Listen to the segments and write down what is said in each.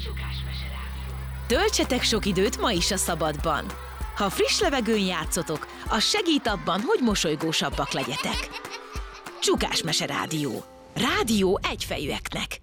Töltsetek sok időt ma is a szabadban. Ha friss levegőn játszotok, az segít abban, hogy mosolygósabbak legyetek. Csukás Mese Rádió. Rádió egyfejűeknek.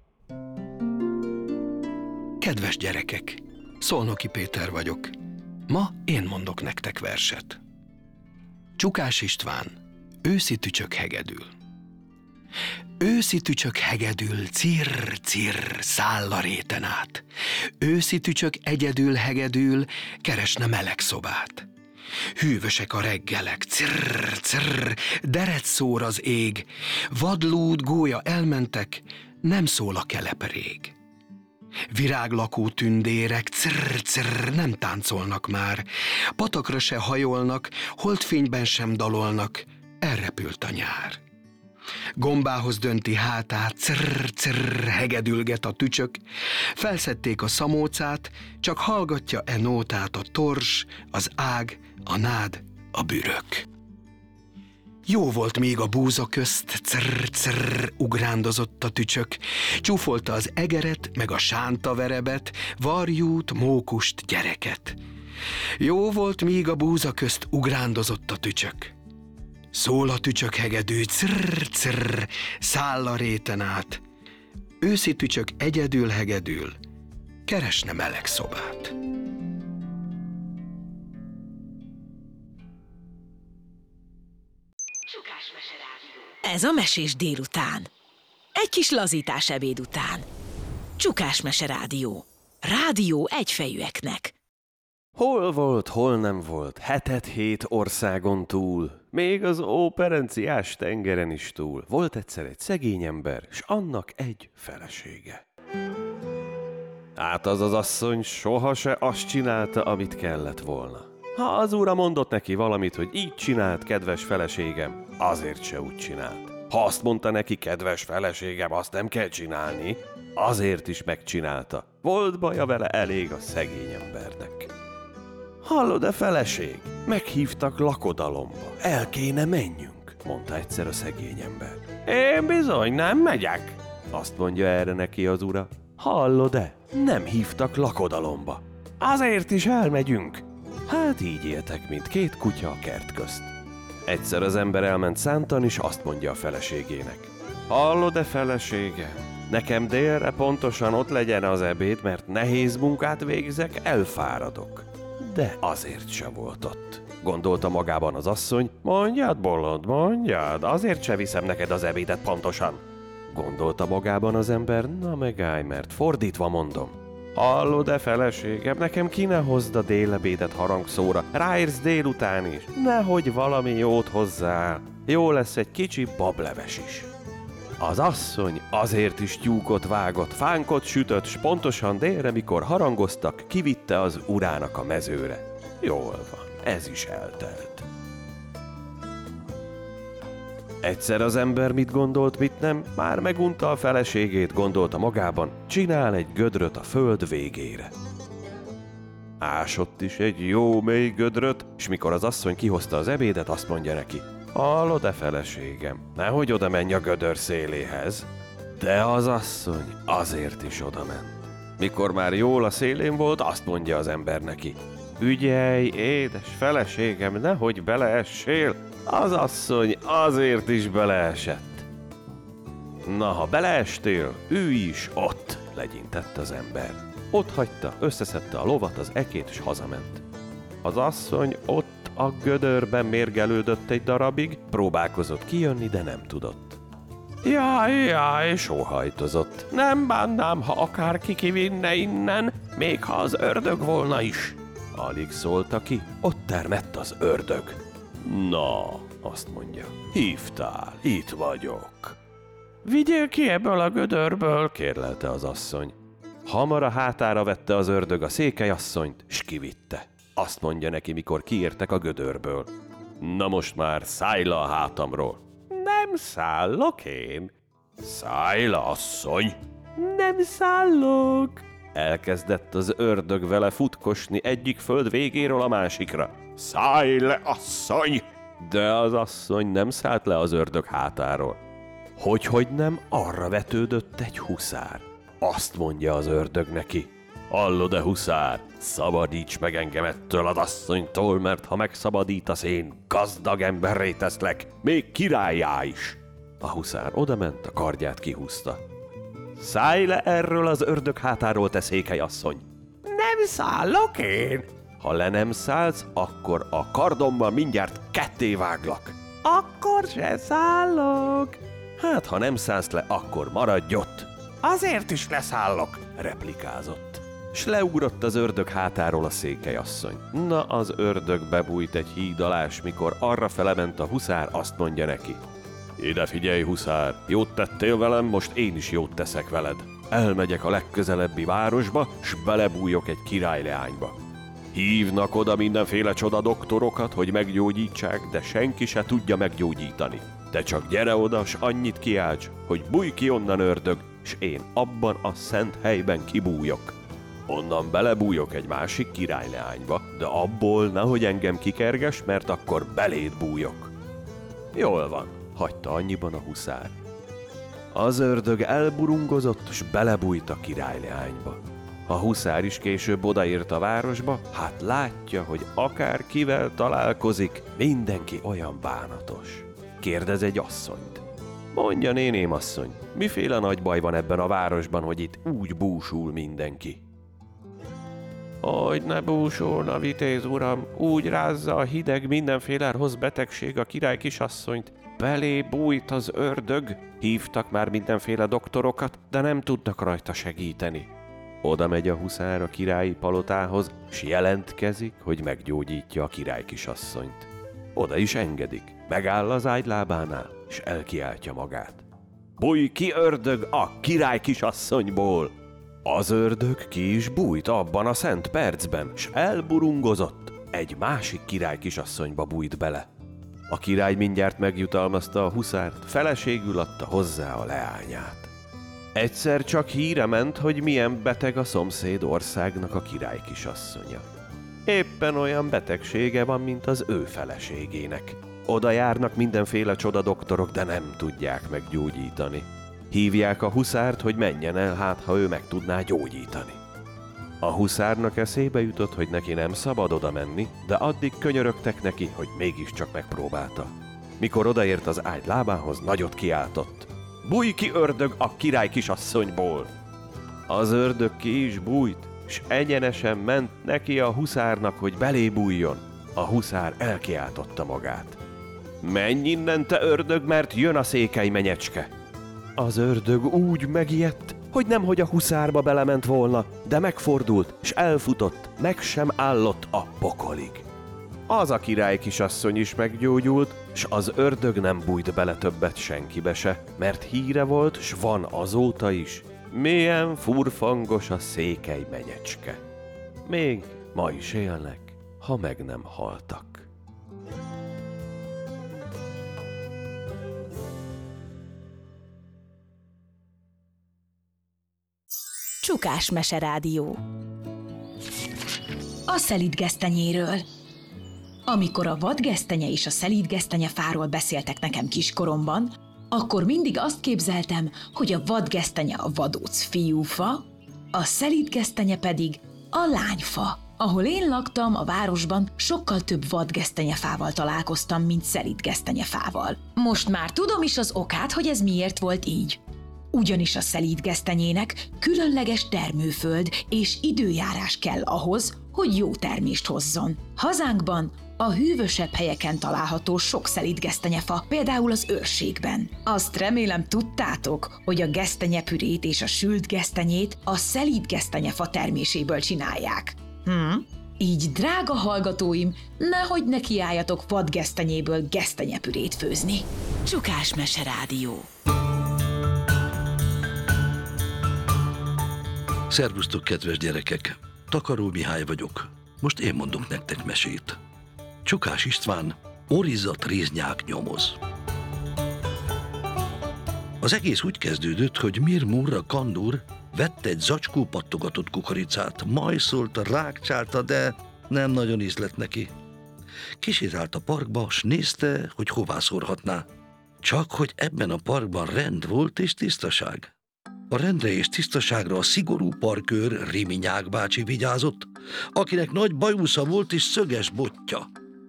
Kedves gyerekek, Szolnoki Péter vagyok. Ma én mondok nektek verset. Csukás István, őszi tücsök hegedül. Őszi tücsök hegedül, cirr, cirr, száll a réten át. Őszi tücsök egyedül hegedül, keresne meleg szobát. Hűvösek a reggelek, cirr, cirr, deret szór az ég. Vadlúd, gólya elmentek, nem szól a kelep rég. Viráglakó tündérek, cirr, cirr, nem táncolnak már. Patakra se hajolnak, holdfényben sem dalolnak, elrepült a nyár. Gombához dönti hátát, cirr, cirr, hegedülget a tücsök. Felszedték a szamócát, csak hallgatja nótát a tors, az ág, a nád, a bürök. Jó volt még a búza közt, cirr, cirr, ugrándozott a tücsök. Csúfolta az egeret, meg a sántaverebet, varjút, mókust, gyereket. Jó volt még a búza közt, ugrándozott a tücsök. Szól a tücsök hegedű, cirr, cirr, száll a réten át. Őszi tücsök egyedül hegedül, keresne meleg szobát. Ez a mesés délután. Egy kis lazítás ebéd után. Csukás Mese Rádió. Rádió egyfejűeknek. Hol volt, hol nem volt, 7 országon túl, még az óperenciás tengeren is túl. Volt egyszer egy szegény ember, s annak egy felesége. Hát az asszony soha se azt csinálta, amit kellett volna. Ha az ura mondott neki valamit, hogy így csinált, kedves feleségem, azért se úgy csinált. Ha azt mondta neki, kedves feleségem, azt nem kell csinálni, azért is megcsinálta. Volt baja vele elég a szegény embernek. Hallod-e, feleség? Meghívtak lakodalomba. El kéne menjünk, mondta egyszer a szegény ember. Én bizony nem megyek, azt mondja erre neki az ura. Hallod-e? Nem hívtak lakodalomba. Azért is elmegyünk. Hát így éltek, mint 2 kutya a kert közt. Egyszer az ember elment szántani, és azt mondja a feleségének. Hallod-e, felesége? Nekem délre pontosan ott legyen az ebéd, mert nehéz munkát végzek, elfáradok. De azért se volt ott. Gondolta magában az asszony, mondjad, bolond, mondjad, azért se viszem neked az ebédet pontosan. Gondolta magában az ember, na megállj, mert fordítva mondom. Hallod-e, feleségem, nekem ki ne hozd a délebédet harangszóra, ráérsz délután is, nehogy valami jót hozzá. Jó lesz egy kicsi bableves is. Az asszony azért is tyúkot vágott, fánkot sütött, s pontosan délre, mikor harangoztak, kivitte az urának a mezőre. Jól van, ez is eltelt. Egyszer az ember mit gondolt, mit nem, már megunta a feleségét, gondolta magában, csinál egy gödröt a föld végére. Ásott is egy jó mély gödröt, s mikor az asszony kihozta az ebédet, azt mondja neki, hallod-e, feleségem, nehogy oda menj a gödör széléhez. De az asszony azért is oda ment. Mikor már jól a szélén volt, azt mondja az ember neki, ügyelj, édes feleségem, nehogy beleessél. Az asszony azért is beleesett. Na, ha beleestél, ülj is ott, legyintett az ember. Ott hagyta, összeszedte a lovat, az ekét, s hazament. Az asszony ott a gödörben mérgelődött egy darabig, próbálkozott kijönni, de nem tudott. Jaj, sóhajtozott. Nem bánnám, ha akárki kivinne innen, még ha az ördög volna is. Alig szólta ki, ott termett az ördög. Na, azt mondja, hívtál, itt vagyok. Vigyél ki ebből a gödörből, kérlelte az asszony. Hamar a hátára vette az ördög a székelyasszonyt, s kivitte. Azt mondja neki, mikor kiértek a gödörből. Na most már szállj le a hátamról. Nem szállok én. Szállj le, asszony. Nem szállok. Elkezdett az ördög vele futkosni egyik föld végéről a másikra. Szállj le, asszony! De az asszony nem szállt le az ördög hátáról. Hogyhogy nem, arra vetődött egy huszár. azt mondja az ördög neki: hallod-e, huszár, szabadíts meg engem ettől az asszonytól, mert ha megszabadítasz, én gazdag emberré teszlek, még királlyá is. A huszár odament, a kardját kihúzta. Szállj le erről az ördög hátáról, te székelyasszony! Nem szállok én! Ha le nem szállsz, akkor a kardomban mindjárt ketté váglak. Akkor se szállok! Hát, ha nem szállsz le, akkor maradj ott. Azért is leszállok, replikázott. S leugrott az ördög hátáról a székelyasszony. Na, az ördög bebújt egy híd alá, s mikor arrafele ment a huszár, azt mondja neki: ide figyelj, huszár, jót tettél velem, most én is jót teszek veled. Elmegyek a legközelebbi városba, s belebújok egy királyleányba. Hívnak oda mindenféle csoda doktorokat, hogy meggyógyítsák, de senki se tudja meggyógyítani. Te csak gyere oda, s annyit kiálts, hogy bújj ki onnan, ördög, s én abban a szent helyben kibújok. Onnan belebújok egy másik királyleányba, de abból nehogy engem kikerges, mert akkor beléd bújok. Jól van, hagyta annyiban a huszár. Az ördög elburungozott, s belebújt a királyleányba. A huszár is később odaért a városba, hát látja, hogy akár kivel találkozik, mindenki olyan bánatos. Kérdez egy asszonyt. Mondja, néném asszony, miféle nagy baj van ebben a városban, hogy itt úgy búsul mindenki? Hogy ne búsulna, vitéz uram, úgy rázza a hideg, mindenféle rossz betegség a király kisasszonyt. Belé bújt az ördög, hívtak már mindenféle doktorokat, de nem tudnak rajta segíteni. Oda megy a huszár a királyi palotához, s jelentkezik, hogy meggyógyítja a király kisasszonyt. Oda is engedik, megáll az ágylábánál, s elkiáltja magát. Bújj ki, ördög, a király kisasszonyból! Az ördög ki is bújt abban a szent percben, s elburungozott, egy másik király kisasszonyba bújt bele. A király mindjárt megjutalmazta a huszárt, feleségül adta hozzá a leányát. Egyszer csak híre ment, hogy milyen beteg a szomszéd országnak a király kisasszonya. Éppen olyan betegsége van, mint az ő feleségének. Oda járnak mindenféle csodadoktorok, de nem tudják meggyógyítani. Hívják a huszárt, hogy menjen el, hát ha ő meg tudná gyógyítani. A huszárnak eszébe jutott, hogy neki nem szabad oda menni, de addig könyörögtek neki, hogy mégiscsak megpróbálta. Mikor odaért az ágy lábához, nagyot kiáltott. Bújj ki, ördög, a király kisasszonyból! Az ördög ki is bújt, s egyenesen ment neki a huszárnak, hogy belé bújjon. A huszár elkiáltotta magát. Menj innen, te ördög, mert jön a székely menyecske! Az ördög úgy megijedt, hogy nemhogy a huszárba belement volna, de megfordult, s elfutott, meg sem állott a pokolig. Az a király kisasszony is meggyógyult, s az ördög nem bújt bele többet senkibe se, mert híre volt, s van azóta is, milyen furfangos a székely menyecske. Még ma is élnek, ha meg nem haltak. Csukás Meserádió. A szelídgesztenyéről. Amikor a vadgesztenye és a szelídgesztenyefáról beszéltek nekem kiskoromban, akkor mindig azt képzeltem, hogy a vadgesztenye a vadóc fiúfa, a szelídgesztenye pedig a lányfa. Ahol én laktam, a városban sokkal több vadgesztenyefával találkoztam, mint szelídgesztenyefával. Most már tudom is az okát, hogy ez miért volt így. Ugyanis a szelídgesztenyének különleges termőföld és időjárás kell ahhoz, hogy jó termést hozzon. Hazánkban a hűvösebb helyeken található sok szelídgesztenyefa, például az őrségben. Azt remélem tudtátok, hogy a gesztenyepürét és a sült gesztenyét a szelídgesztenyefa terméséből csinálják. Így, drága hallgatóim, nehogy nekiálljatok vadgesztenyéből gesztenyepürét főzni. Csukás Meserádió. Szervusztok, kedves gyerekek! Takaró Mihály vagyok. Most én mondok nektek mesét. Csukás István, Orizat réznyák nyomoz. Az egész úgy kezdődött, hogy Mir Murra Kandúr vett egy zacskó pattogatott kukoricát, majszolta, rákcsálta, de nem nagyon ízlett neki. Kisétált a parkba, s nézte, hogy hová szórhatná. Csak hogy ebben a parkban rend volt és tisztaság. A rendre és tisztaságra a szigorú parkőr Riminyák bácsi vigyázott, akinek nagy bajusza volt és szöges botja.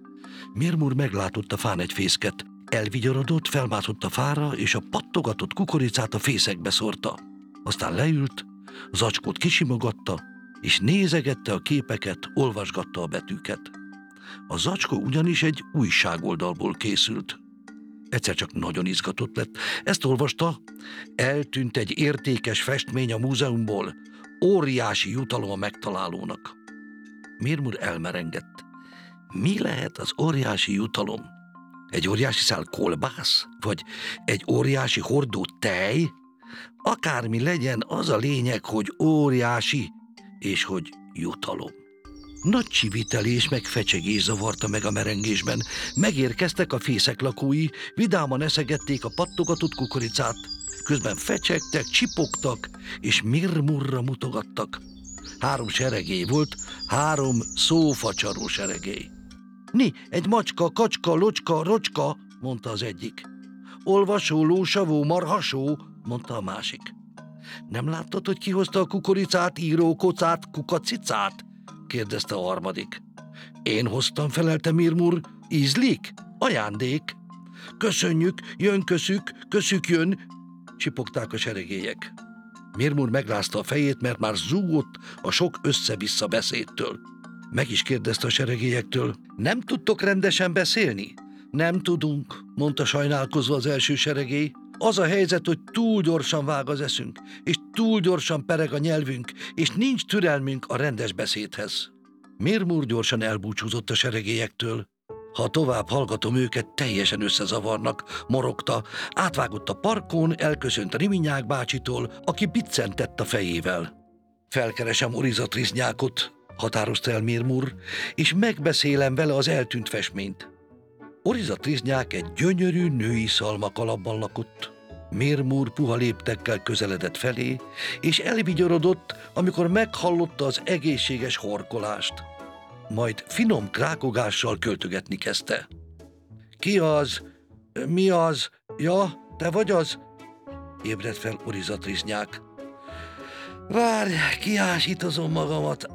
Mirmur meglátott a fán egy fészket, elvigyorodott, felmászott a fára, és a pattogatott kukoricát a fészekbe szórta. Aztán leült, zacskót kisimogatta, és nézegette a képeket, olvasgatta a betűket. A zacskó ugyanis egy újságoldalból készült. Egyszer csak nagyon izgatott lett. Ezt olvasta: eltűnt egy értékes festmény a múzeumból, óriási jutalom a megtalálónak. Mirmur elmerengett. Mi lehet az óriási jutalom? Egy óriási szál kolbász? Vagy egy óriási hordó tej? Akármi legyen, az a lényeg, hogy óriási, és hogy jutalom. Nagy csivitelés meg fecsegés zavarta meg a merengésben. Megérkeztek a fészek lakói, vidáman eszegették a pattogatott kukoricát, közben fecsegtek, csipogtak, és Mirmurra mutogattak. 3 seregély volt, 3 szófacsaró seregély. Ni, egy macska, kacska, locska, rocska, mondta az egyik. Olvasó, lósavó, marhasó, mondta a másik. Nem láttad, hogy kihozta a kukoricát, író, kocát, kukacicát? kérdezte a harmadik. Én hoztam, felelte Mirmur. Ízlik? Ajándék. Köszönjük, jön köszük, köszük jön, csipogták a seregélyek. Mirmur megrázta a fejét, mert már zúgott a sok össze-vissza beszédtől. Meg is kérdezte a seregélyektől: nem tudtok rendesen beszélni? Nem tudunk, mondta sajnálkozva az első seregély. Az a helyzet, hogy túl gyorsan vág az eszünk, és túl gyorsan pereg a nyelvünk, és nincs türelmünk a rendes beszédhez. Mirmur gyorsan elbúcsúzott a seregélyektől. Ha tovább hallgatom őket, teljesen összezavarnak, morogta, átvágott a parkon, elköszönt Riminyák bácsitól, aki biccentett a fejével. Felkeresem Orizatriznyákot, határozta el Mirmur, és megbeszélem vele az eltűnt festményt. Orizatriznyák egy gyönyörű női szalmakalapban lakott. Mirmur puha léptekkel közeledett felé, és elvigyorodott, amikor meghallotta az egészséges horkolást. Majd finom krákogással költögetni kezdte. Ki az? Mi az? Ja, te vagy az? Ébredt fel Orizatriznyák. Várj, kiásítozom magamat.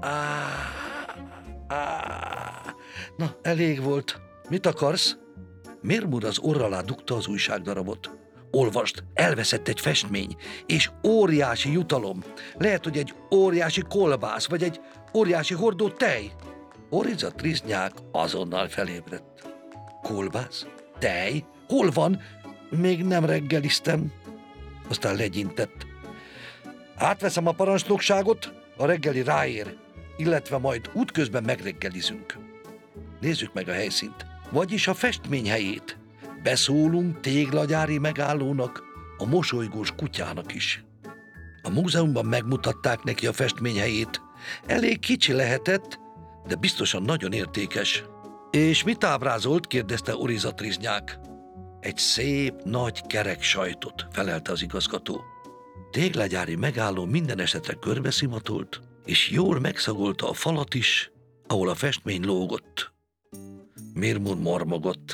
Na, elég volt. Mit akarsz? Mirmur az orra alá dugta az újságdarabot. Olvasd, elveszett egy festmény, és óriási jutalom. Lehet, hogy egy óriási kolbász, vagy egy óriási hordó tej. Orizatriznyák azonnal felébredt. Kolbász? Tej? Hol van? Még nem reggeliztem. Aztán legyintett. Átveszem a parancsnokságot, a reggeli ráér, illetve majd útközben megreggelizünk. Nézzük meg a helyszínt, vagyis a festmény helyét. Beszólunk téglagyári megállónak, a mosolygós kutyának is. A múzeumban megmutatták neki a festmény helyét. Elég kicsi lehetett, de biztosan nagyon értékes. És mit ábrázolt? kérdezte Orizatriznyák. Egy szép, nagy kerek sajtot, felelte az igazgató. Téglagyári megálló minden esetre körbeszimatolt, és jól megszagolta a falat is, ahol a festmény lógott. Mirmur mormogott.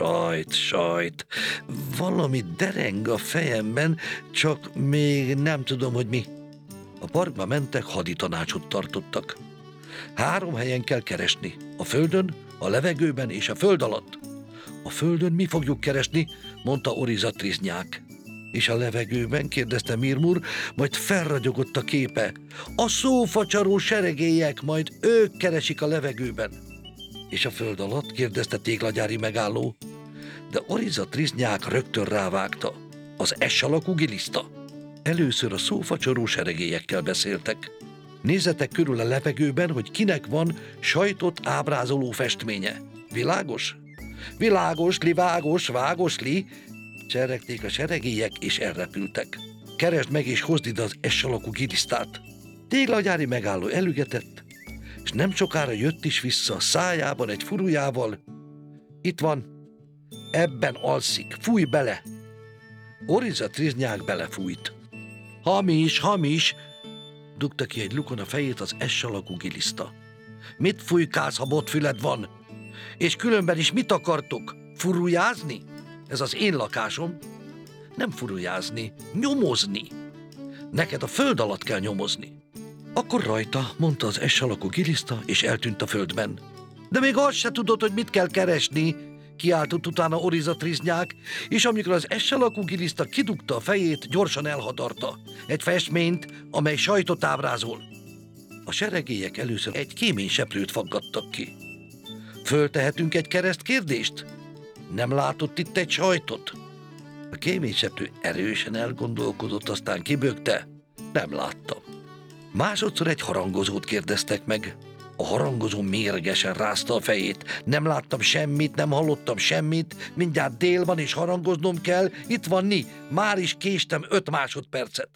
Sajt, valami dereng a fejemben, csak még nem tudom, hogy mi. A parkba mentek, haditanácsot tartottak. 3 helyen kell keresni. A földön, a levegőben és a föld alatt. A földön mi fogjuk keresni, mondta Orizatriznyák. És a levegőben? kérdezte Mirmur, majd felragyogott a képe. A szófacsaró seregélyek, majd ők keresik a levegőben. És a föld alatt? kérdezte téglagyári megálló. De Orizatriznyák rögtön rávágta. Az S alakú giliszta. Először a szófacsaró seregélyekkel beszéltek. Nézzetek körül a levegőben, hogy kinek van sajtot ábrázoló festménye. Világos? Világosli, vágosli, cserregték a seregélyek, és elrepültek. Keresd meg és hozd ide az S alakú gilisztát. Téglagyári megálló elügetett, és nem sokára jött is vissza, szájában egy furujával. Itt van, ebben alszik, fújj bele! Orizatriznyák belefújt. Hamis, dugta ki egy lukon a fejét az S alakú giliszta. Mit fújkálsz, ha botfüled van? És különben is mit akartok? Furujázni? Ez az én lakásom. Nem furujázni, nyomozni. Neked a föld alatt kell nyomozni. Akkor rajta, mondta az S alakú giliszta, és eltűnt a földben. De még azt se tudod, hogy mit kell keresni, kiáltott utána Oriza Triznyák, és amikor az S alakú giliszta kidugta a fejét, gyorsan elhadarta. Egy festményt, amely sajtot ábrázol. A seregélyek először egy kéményseprőt faggattak ki. Föltehetünk egy keresztkérdést? Nem látott itt egy sajtot? A kéményseprő erősen elgondolkodott, aztán kibökte. Nem láttam. Másodszor egy harangozót kérdeztek meg. A harangozó mérgesen rázta a fejét. Nem láttam semmit, nem hallottam semmit, mindjárt dél van és harangoznom kell, itt van Ni, már is késtem 5 másodpercet.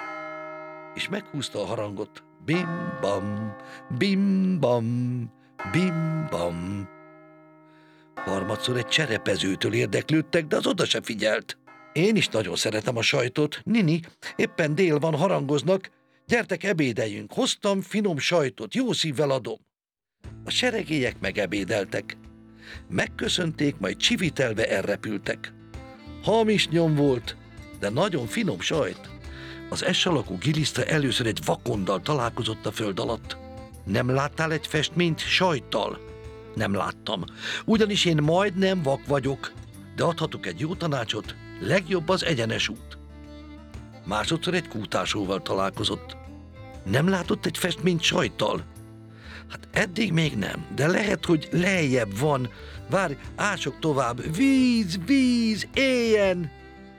És meghúzta a harangot. Bim-bam, bim-bam, bim-bam. Harmadszor egy cserepezőtől érdeklődtek, de az oda se figyelt. Én is nagyon szeretem a sajtot. Nini, éppen dél van, harangoznak. Gyertek, ebédeljünk. Hoztam finom sajtot, jó szívvel adom. A seregélyek megebédeltek. Megköszönték, majd csivitelve elrepültek. Hamis nyom volt, de nagyon finom sajt. Az S alakú giliszta először egy vakonddal találkozott a föld alatt. Nem láttál egy festményt sajttal? Nem láttam, ugyanis én majdnem vak vagyok, de adhatok egy jó tanácsot, legjobb az egyenes út. Másodszor egy kútásóval találkozott. Nem látott egy festményt sajttal? Hát eddig még nem, de lehet, hogy lejjebb van. Várj, ások tovább. Víz, víz, éljen!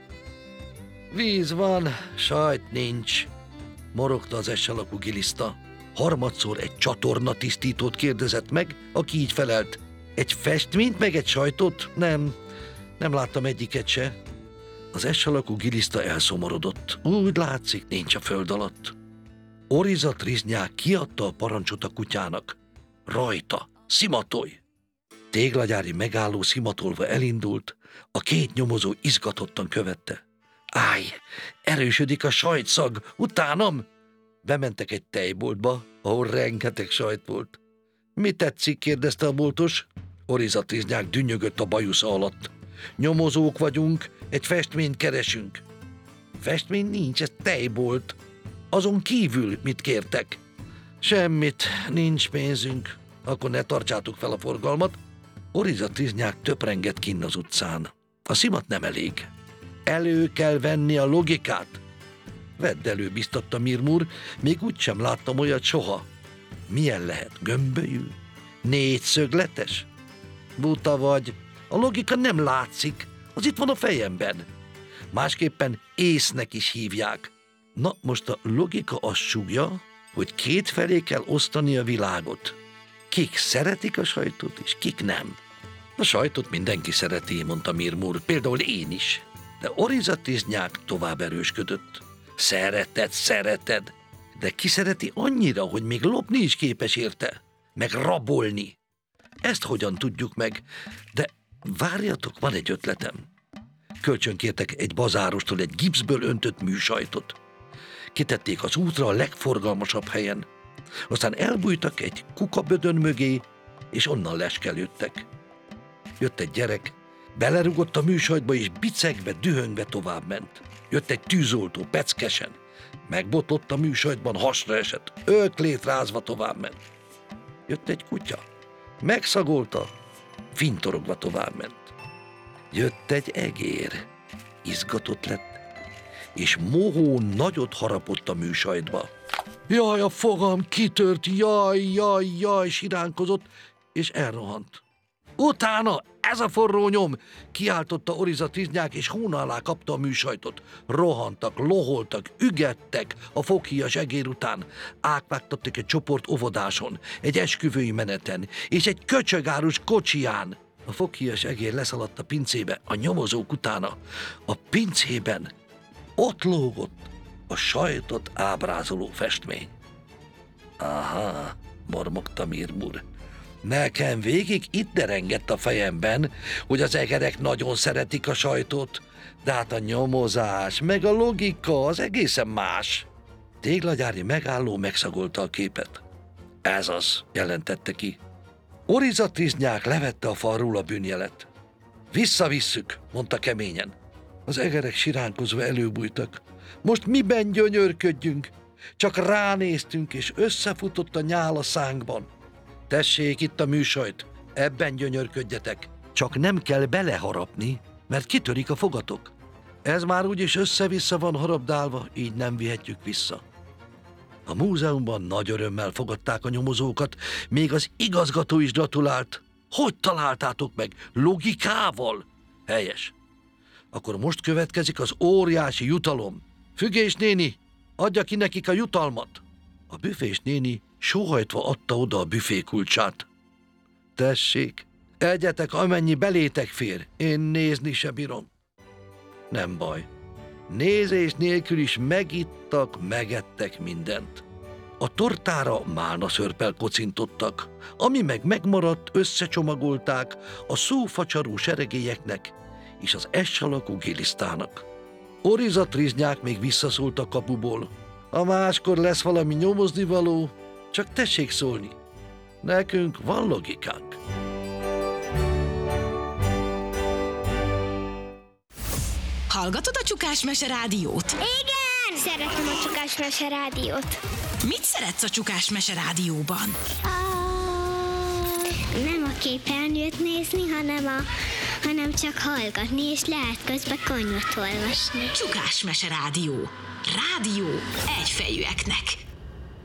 Víz van, sajt nincs, morogta az S alakú giliszta. Harmadszor egy csatorna tisztítót kérdezett meg, aki így felelt. Egy festményt meg egy sajtot? Nem láttam egyiket se. Az S alakú giliszta elszomorodott. Úgy látszik, nincs a föld alatt. Oriza Triznyák kiadta a parancsot a kutyának. Rajta, szimatolj! Téglagyári megálló szimatolva elindult, a 2 nyomozó izgatottan követte. Állj, erősödik a sajtszag, utánam! Bementek egy tejboltba, ahol rengeteg sajt volt. Mi tetszik? kérdezte a boltos. Oriza Triznyák dünnyögött a bajusza alatt. Nyomozók vagyunk, egy festményt keresünk. Festmény nincs, ez tejbolt. Azon kívül mit kértek? Semmit, nincs pénzünk. Akkor ne tartsátok fel a forgalmat. Oriza Triznyák töprengett kinn az utcán. A szimat nem elég. Elő kell venni a logikát. Vedd elő, biztatta Mirmur, még úgysem láttam olyat soha. Milyen lehet? Gömbölyű? 4 szögletes? Buta vagy. A logika nem látszik, az itt van a fejemben. Másképpen észnek is hívják. Na, most a logika azt sugja, hogy 2 felé kell osztani a világot. Kik szeretik a sajtot, és kik nem. A sajtot mindenki szereti, mondta Mirmur, például én is. De Oriza Triznyák tovább erősködött. Szereted, de ki szereti annyira, hogy még lopni is képes érte, meg rabolni. Ezt hogyan tudjuk meg? De várjatok, van egy ötletem. Kölcsönkértek egy bazárostól egy gipszből öntött műsajtot. Kitették az útra a legforgalmasabb helyen. Aztán elbújtak egy kukabödön mögé, és onnan leskelődtek. Jött egy gyerek, belerugott a műsajtba, és bicegve, dühöngve továbbment. Jött egy tűzoltó, peckesen. Megbotlott a műsajtban, hasra esett, öklét rázva továbbment. Jött egy kutya, megszagolta, fintorogva továbbment. Jött egy egér, izgatott lett, és mohón nagyot harapott a műsajtba. Jaj, a fogam kitört, jaj, siránkozott, és elrohant. Utána, ez a forró nyom! Kiáltotta Oriza Triznyák, és hóna alá kapta a műsajtot. Rohantak, loholtak, ügettek a foghíjas egér után. Átvágtattak egy csoport óvodáson, egy esküvői meneten, és egy köcsögárus kocsiján. A foghíjas egér leszaladt a pincébe, a nyomozók utána. A pincében ott lógott a sajtot ábrázoló festmény. Aha, mormogta Mirmur. Nekem végig itt derengett a fejemben, hogy az egerek nagyon szeretik a sajtot, de hát a nyomozás, meg a logika az egészen más. Téglagyári megálló megszagolta a képet. Ez az, jelentette ki. Oriza Triznyák levette a falról a bűnjelet. Visszavisszük, mondta keményen. Az egerek siránkozva előbújtak. Most miben gyönyörködjünk? Csak ránéztünk, és összefutott a nyál a szánkban. Tessék itt a műsajt, ebben gyönyörködjetek. Csak nem kell beleharapni, mert kitörik a fogatok. Ez már úgyis össze-vissza van harabdálva, így nem vihetjük vissza. A múzeumban nagy örömmel fogadták a nyomozókat, még az igazgató is gratulált. Hogy találtátok meg? Logikával? Helyes. Akkor most következik az óriási jutalom. Fügés néni, adja ki nekik a jutalmat. A büfés néni sóhajtva adta oda a büfé kulcsát. Tessék, egyetek amennyi belétek fér, én nézni se bírom. Nem baj. Nézés nélkül is megittak, megettek mindent. A tortára málnaszörppel kocintottak, ami meg megmaradt, összecsomagolták a szófacsarú seregélyeknek és az S-alakú gilisztának. Orizatriznyák még visszaszólt a kapuból. Ha máskor lesz valami nyomoznivaló, csak tessék szólni. Nekünk van logikánk. Hallgatod a Csukás Mese rádiót? Igen! Szeretem a Csukás Mese rádiót. Mit szeretsz a Csukás Mese rádióban? Nem a képernyőt nézni, hanem csak hallgatni, és lehet közben könyvet olvasni. Csukás Mese rádió. Rádió egyfejűeknek.